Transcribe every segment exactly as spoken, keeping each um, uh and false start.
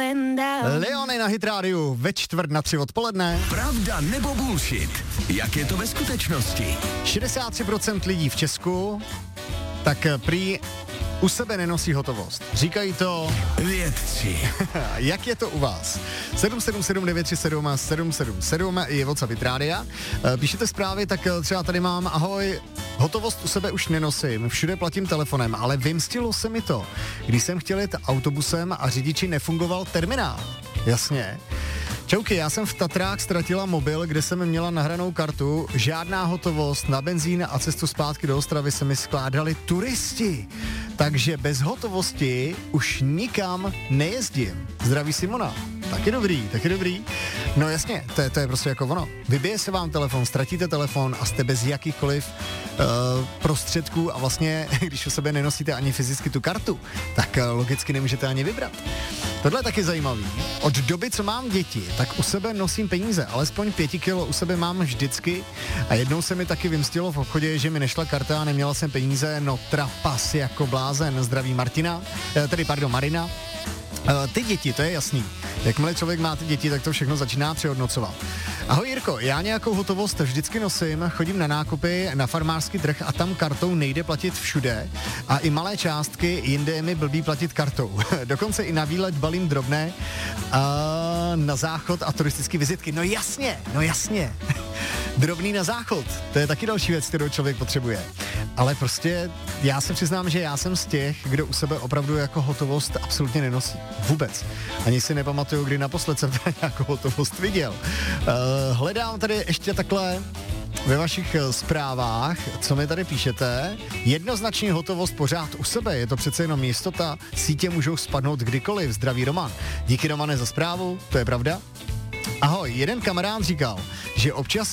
Leony na Hit rádiu ve čtvrt na tři odpoledne. Pravda nebo bullshit? Jak je to ve skutečnosti? šedesát tři procent lidí v Česku tak prý u sebe nenosí hotovost. Říkají to vědci. Jak je to u vás? sedm sedm sedm devět tři sedm sedm sedm sedm je WhatsApp Hit rádia. Píšete zprávy, tak třeba tady mám: ahoj, hotovost u sebe už nenosím, všude platím telefonem, ale vymstilo se mi to, když jsem chtěl jet autobusem a řidiči nefungoval terminál. Jasně. Čauky, já jsem v Tatrách ztratila mobil, kde jsem měla nahranou kartu, žádná hotovost, na benzín a cestu zpátky do Ostravy se mi skládali turisti, takže bez hotovosti už nikam nejezdím. Zdraví Simona. Taky dobrý, taky dobrý. No jasně, to je, to je prostě jako ono. Vybije se vám telefon, ztratíte telefon a jste bez jakýchkoliv uh, prostředků a vlastně, když u sebe nenosíte ani fyzicky tu kartu, tak uh, logicky nemůžete ani vybrat. Tohle je taky zajímavý. Od doby, co mám děti, tak u sebe nosím peníze, alespoň pěti kilo u sebe mám vždycky a jednou se mi taky vymstilo v obchodě, že mi nešla karta a neměla jsem peníze, no trapas jako blázen. Zdraví Martina, eh, tedy pardon Marina. Uh, ty děti, to je jasný. Jakmile člověk má ty děti, tak to všechno začíná přehodnocovat. Ahoj Jirko, já nějakou hotovost vždycky nosím, chodím na nákupy, na farmářský trh a tam kartou nejde platit všude a i malé částky, jinde je mi blbý platit kartou. Dokonce i na výlet balím drobné a na záchod a turistické vizitky. No jasně, no jasně. Drobný na záchod, to je taky další věc, kterou člověk potřebuje. Ale prostě já se přiznám, že já jsem z těch, kdo u sebe opravdu jako hotovost absolutně nenosí. Vůbec. Ani si nepamatuju, kdy naposled jsem tady nějakou hotovost viděl. Uh, hledám tady ještě takhle ve vašich zprávách, co mi tady píšete. Jednoznačně hotovost pořád u sebe, je to přece jenom jistota, sítě můžou spadnout kdykoliv. Zdraví Roman. Díky Romane za zprávu, to je pravda. Ahoj, jeden kamarád říkal, že občas...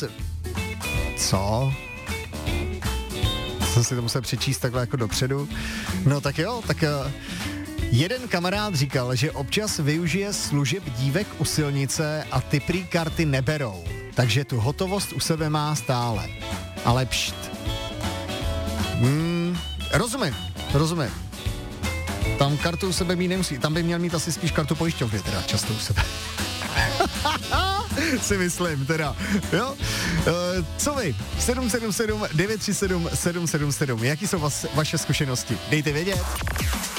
Co? Jsem si to musel přečíst takhle jako dopředu. No tak jo, tak uh, jeden kamarád říkal, že občas využije služeb dívek u silnice a ty prý karty neberou. Takže tu hotovost u sebe má stále. Ale pšt. Hmm, rozumím, rozumím. Tam kartu u sebe mít nemusí. Tam by měl mít asi spíš kartu pojišťovny, teda často u sebe. si myslím, teda, jo? Uh, co vy? sedm sedm sedm devět tři sedm sedm sedm sedm. Jaký jsou vas, vaše zkušenosti? Dejte vědět.